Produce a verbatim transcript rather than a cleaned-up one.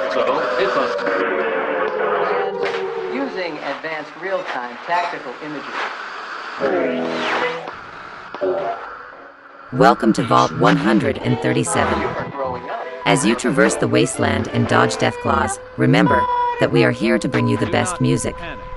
So it's a... And using advanced real-time tactical imagery. Welcome to Vault one hundred thirty-seven. You are growing up. As you traverse the wasteland and dodge Deathclaws, remember that we are here to bring you the Do best not music. panic.